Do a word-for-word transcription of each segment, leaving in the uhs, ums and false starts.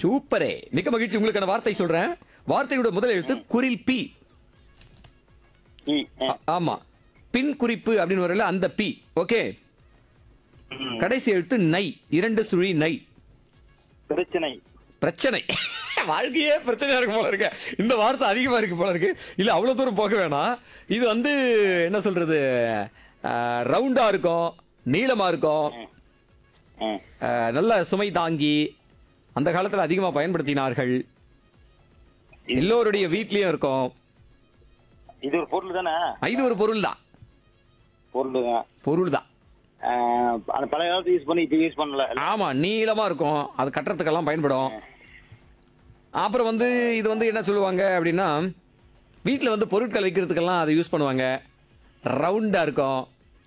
சூப்பரே, மிக மகிழ்ச்சி. உங்களுக்கான வார்த்தை சொல்றேன். வார்த்தையோட முதல் எழுத்து குரில் பி. இ, ஆ. ஆ- ஆமா, பின் குறிப்பு அப்படின்னு வரல, அந்த பி. ஓகே, ம். கடைசி எழுத்து நை, இரண்டு சுழி நை. பிரச்சனை. பிரச்சனை. வாழ்க்கையே பிரச்சனையா இருக்கு போல இருக்கு. இந்த வார்த்தை அதிகமா இருக்கு போல இருக்கு. இல்ல அவ்வளவு தூரம் போக வேணாம். இது வந்து என்ன சொல்றது, ரவுண்டா இருக்கும், நீளமா இருக்கும், ஆ. அஹ், நல்ல சுமை தாங்கி, அந்த காலத்துல அதிகமா பயன்படுத்தினார்கள். எல்லோருடைய வீட்லயும் இருக்கும். இது ஒரு பொருள் தானே? இது ஒரு பொருள் தான். பொருள் தான். பொருள் தான். ஆ, அந்த பழைய காலத்து யூஸ் பண்ணி இப்ப யூஸ் பண்ணல. ஆமா, நீளமா இருக்கும், அது கட்டுறதுக்கெல்லாம் பயன்படும். அப்புறம் வந்து இது வந்து என்ன சொல்லுவாங்க அப்படின்னா, வீட்டில் வந்து பொருட்கள் வைக்கிறதுக்கெல்லாம் அதை யூஸ் பண்ணுவாங்க. ரவுண்டா இருக்கும்.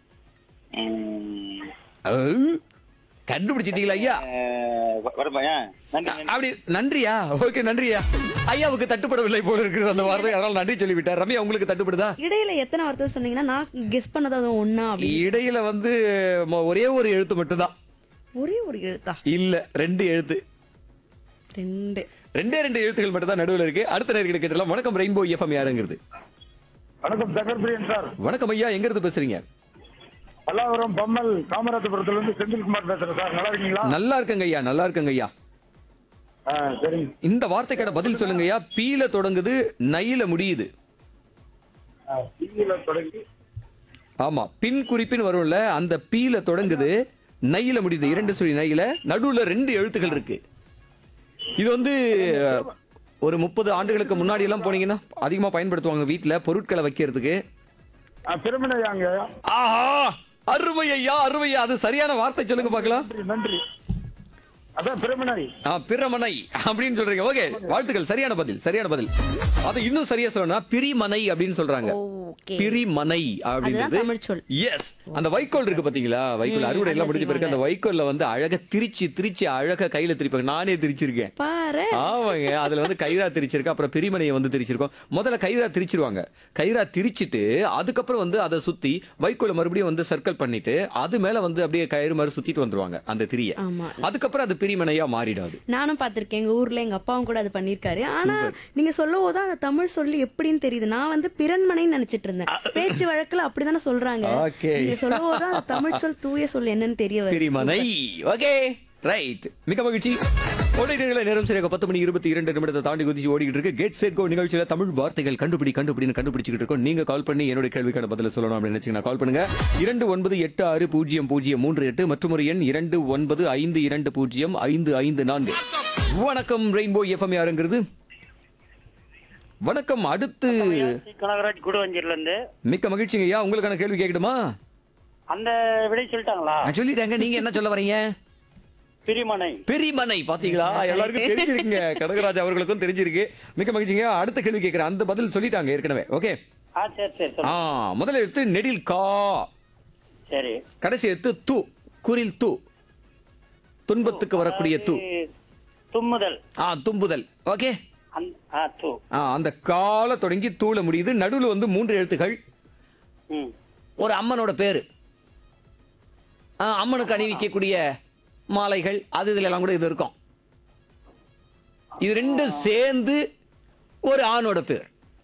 ம். அஹ், கண்டுபிடிச்சிட்டீங்களா ஐயா? ஆ, வ- வரப்பா, ஆ. நன்றி, நன்றி. அப்படி நன்றியா? ஓகே, நன்றியா. ஐயாவுக்கு தட்டுப்படவில்லை போல இருக்குது அந்த வார்த்தை, அதனால நன்றி சொல்லிவிட்டார். ரம்யா, உங்களுக்கு தட்டுப்படுதா? இடையில எத்தனை வார்த்தை சொன்னீங்கன்னா நான் கெஸ் பண்ணது அது ஒண்ணா அப்படி இடையில வந்து மொ- ஒரே ஒரு எழுத்து மட்டும்தான். ஒரே ஒரு எழுத்தா? இல்ல, ரெண்டு எழுத்து. ரெண்டு. ரெண்டே ரெண்டு எழுத்துக்கள் மட்டும் தான் நடுவில் இருக்கு. அடுத்த நேர்கிட்ட கேட்டலாம். வணக்கம் ரெயின்போ எஃப்எம், யாருங்கிறது? வணக்கம் சங்கர்பிரியன் சார். வணக்கம் ஐயா, எங்க இருந்து பேசுறீங்க? பல்லாவரம் பம்மல் காமராஜபுரத்துல இருந்து செந்தில்குமார் பேசுறேன் சார். நல்லா இருக்கீங்களா? நல்லா இருக்கங்க ஐயா, நல்லா இருக்கங்க ஐயா. ஆ, சரிங்க. இந்த வார்த்தைக்கான பதில் சொல்லுங்க ஐயா. பீல தொடங்குது, நையில முடியுது. ஆ, டிவியில தொடங்கி ஆமா, பின் குறிப்பின் வரும்ல, அந்த பீல தொடங்குது, நையில முடியுது, இரண்டு சுழி நையில, நடுவுல ரெண்டு எழுத்துக்கள் இருக்கு. இது வந்து ஒரு முப்பது ஆண்டுகளுக்கு முன்னாடி எல்லாம் போனீங்கன்னா அதிகமா பயன்படுத்துவாங்க வீட்டுல பொருட்களை வைக்கிறதுக்கு. ஆ, திருமணையாங்க. ஆஹா, அருமை ஐயா, அருமை ஐயா. அது சரியான வார்த்தை சொல்லுங்க பார்க்கலாம். நன்றி, நன்றி. அதான் பிரமணை. ஆ, பிரமனை அப்படின்னு சொல்றீங்க. ஓகே, வாழ்த்துக்கள். சரியான பதில், சரியான பதில். அது இன்னும் சரியா சொல்லணும்னா பிரிமனை அப்படின்னு சொல்றாங்க. ஓகே. பிரிமனை அப்படின்றது அதுதான் தமிழ் சொல். எஸ். அந்த வைக்கோல் இருக்கு பாத்தீங்களா, வைக்கோல் அறுவடை எல்லாம் முடிஞ்ச பிறகு அந்த வைக்கோல்ல வந்து அழகா திரிச்சு திரிச்சு அழகா கையில திரிப்பாங்க. நானே திரிச்சிருக்கேன். பாரு. ஆமாங்க, அதுல வந்து கயிறா திரிச்சிருக்கு, அப்புறம் பிரிமனையை வந்து திரிச்சிருக்கோம். முதல்ல கயிறா திரிச்சிருவாங்க. கயிறா திரிச்சிட்டு அதுக்கப்புறம் வந்து அதை சுத்தி வைக்கோல மறுபடியும் வந்து சர்க்கிள் பண்ணிட்டு அது மேல வந்து அப்படியே கயிறு மாதிரி சுத்திட்டு வந்துருவாங்க அந்த திரிய. ஆமா. அதுக்கப்புறம் அது பிரிமனையா மாறிடாது. நானும் பாத்திருக்கேன், எங்க ஊர்ல எங்க அப்பாவும் கூட அது பண்ணிருக்காரு. ஆனா நீங்க சொல்லும் போது அந்த தமிழ் சொல்லி எப்படின்னு தெரியுது. நான் வந்து பிறன்மனைன்னு நினைச்சிட்டு இருந்தேன். பேச்சு வழக்குல அப்படிதானே சொல்றாங்க. Okay. நீங்க சொல்லும் போது அந்த தமிழ் சொல் தூய சொல் என்னன்னு தெரிய வருது. பிரிமனை. Okay, right. மிக மகிழ்ச்சி. ஓடிட்டுகளை நேரம் சரியாக பத்து மணி இருபத்தி இரண்டு நிமிடத்தை தாண்டி குதிச்சு ஓடிக்கிட்டு இருக்கு. கெட் செட் கோ நிகழ்ச்சியில தமிழ் வார்த்தைகள் கண்டுபிடி கண்டுபிடின்னு கண்டுபிடிச்சிட்டு இருக்கோம். நீங்க கால் பண்ணி என்னோட கேள்விக்கான பதில சொல்லணும் அப்படின்னு நினைச்சீங்கன்னா கால் பண்ணுங்க. இரண்டு ஒன்பது எட்டு ஆறு பூஜ்ஜியம் பூஜ்ஜியம் மூன்று எட்டு மற்றும் ஒரு எண் இரண்டு ஒன்பது ஐந்து இரண்டு பூஜ்ஜியம் ஐந்து ஐந்து நான்கு. வணக்கம் ரெயின்போ எஃப்எம், யாருங்கிறது? வணக்கம். அடுத்து கனகராஜ் குடுவஞ்சூர்ல இருந்து. மிக்க மகிழ்ச்சிங்க ஐயா. உங்களுக்கான கேள்வி கேட்கணுமா? அந்த விடை சொல்லிட்டாங்களா? நான் சொல்லிட்டாங்க. நீங்க என்ன சொல்ல வரீங்க? பிரிமனை. பெரியமனை. பாத்தீங்களா, எல்லாருக்கும் தெரிஞ்சிருக்குங்க. கடகராஜ் அவர்களுக்கும் தெரிஞ்சிருக்கு. மிக்க மகிழ்ச்சிங்க. அடுத்த கேள்வி கேட்கிறேன். அந்த பதில் சொல்லிட்டாங்க ஏற்கனவே. ஓகே. ஆ, சரி சரி ஆ, சொல்லுங்க. முதல் எழுத்து நெடில் கா, சரி. கடைசி எழுத்து து, குரில் து, துன்பத்துக்கு வரக்கூடிய து. அதாவது தும்முதல். ஆ, தும்புதல். ஓகே. அந்த- ஆ, து. ஆ, அந்த கால தொடங்கி தூள முடியுது. நடுவுல வந்து மூன்று எழுத்துகள், ம். ஒரு அம்மனோட பேரு, ஆ, அம்மனுக்கு அணிவிக்கக்கூடிய மாலைகள், அது இதுல எல்லாம் கூட இது இருக்கும். இது ரெண்டும் சேர்ந்து ஒரு ஆணோட பேர்.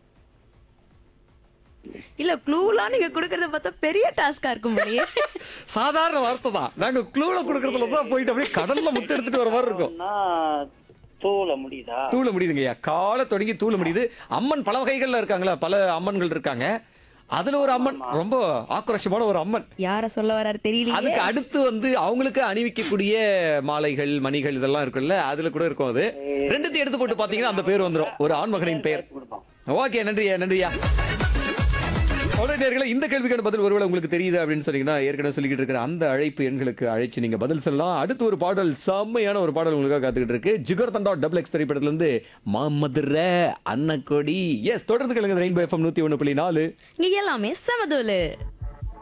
இல்ல க்ளூலாம் நீங்க குடுக்கறத பார்த்தா பெரிய டாஸ்கா இருக்கும் போலயே. சாதாரண வார்த்தை தான். நாங்க க்ளூல கொடுக்கறதுல தான் போயிட்டு அப்படியே கடல்ல முத்து எடுத்துட்டு வர மாதிரி இருக்கும். ஆனா, தூள முடியுதா? தூள முடியுதுங்கய்யா. கால தொடங்கி தூள முடியுது. அம்மன் பல வகைகள்ல இருக்காங்களா, பல அம்மன்கள் இருக்காங்க. அதுல ஒரு அம்மன் ரொம்ப ஆக்ரோஷமான ஒரு அம்மன். யார சொல்ல வராரு தெரியல. அதுக்கு அடுத்து வந்து அவங்களுக்கு அணிவிக்கக்கூடிய மாலைகள் மணிகள் இதெல்லாம் இருக்குல்ல, அதுல கூட இருக்கும். அது ரெண்டுத்தையும் எடுத்து போட்டு பாத்தீங்கன்னா அந்த பேர் வந்துரும், ஒரு ஆண்மகனின் பெயர். கொடுப்போம். ஓகே, நன்றியா, நன்றியா. நேயர்களே, இந்த கேள்விக்கான பதில் ஒருவேளை உங்களுக்கு தெரியுது அப்படின்னு சொன்னீங்கன்னா ஏற்கனவே சொல்லிக்கிட்டு இருக்கிற அந்த அழைப்பு எண்களுக்கு அழைச்சு நீங்க பதில் சொல்லலாம். அடுத்து ஒரு பாடல், செம்மையான ஒரு பாடல் உங்களுக்காக காத்துக்கிட்டு இருக்கு. ஜிகர் தண்டா டபுள் எக்ஸ் திரைப்படத்துல இருந்து மாமதுர அன்னக்கொடி. எஸ், தொடர்ந்து கேளுங்க ரெயின்போ எஃப்எம் நூத்தி ஒண்ணு புள்ளி நாலு. இங்க எல்லாமே சமதோலு.